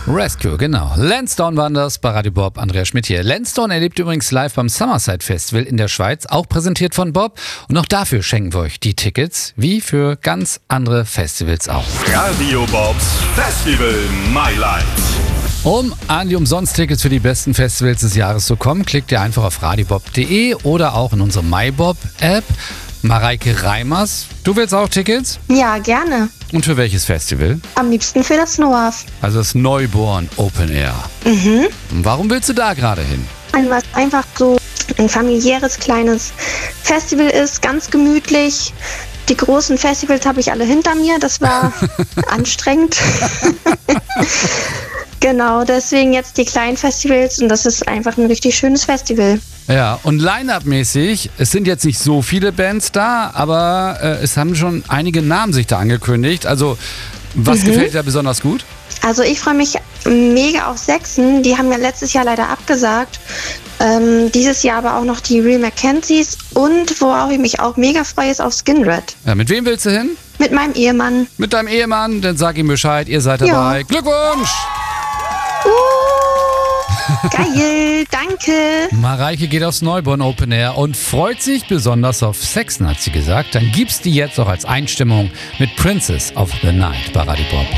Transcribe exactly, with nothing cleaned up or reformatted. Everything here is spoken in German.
Rescue, genau. Lansdowne waren das bei Radio Bob, Andrea Schmidt hier. Lansdowne erlebt übrigens live beim Summerside Festival in der Schweiz, auch präsentiert von Bob. Und auch dafür schenken wir euch die Tickets, wie für ganz andere Festivals auch. Radio Bobs Festival Mailand. Um an die Umsonst-Tickets für die besten Festivals des Jahres zu kommen, klickt ihr einfach auf radiobob punkt de oder auch in unsere MyBob-App. Mareike Reimers, du willst auch Tickets? Ja, gerne. Und für welches Festival? Am liebsten für das Noaf. Also das Neuborn Open Air. Mhm. Und warum willst du da gerade hin? Weil es einfach so ein familiäres, kleines Festival ist, ganz gemütlich. Die großen Festivals habe ich alle hinter mir, das war anstrengend. Genau, deswegen jetzt die kleinen Festivals und das ist einfach ein richtig schönes Festival. Ja, und Line-Up-mäßig, es sind jetzt nicht so viele Bands da, aber äh, es haben schon einige Namen sich da angekündigt. Also, was mhm. gefällt dir da besonders gut? Also ich freue mich mega auf Sechsen, die haben ja letztes Jahr leider abgesagt. Ähm, dieses Jahr aber auch noch die Real Mackenzies und worauf ich mich auch mega freue, ist auf Skinred. Ja, mit wem willst du hin? Mit meinem Ehemann. Mit deinem Ehemann, dann sag ihm Bescheid, ihr seid dabei. Ja. Glückwunsch! Uh, geil, danke. Mareike geht aufs Neuborn Open Air und freut sich besonders auf Sechsen, hat sie gesagt. Dann gibt's die jetzt auch als Einstimmung mit Princess of the Night bei Radio Bob.